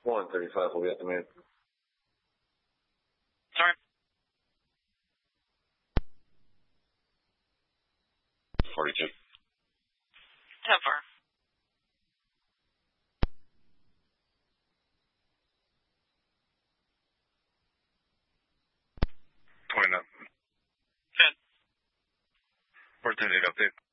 135 will be at the moon. Sorry? 42. 10-4. Good. Opportunity update.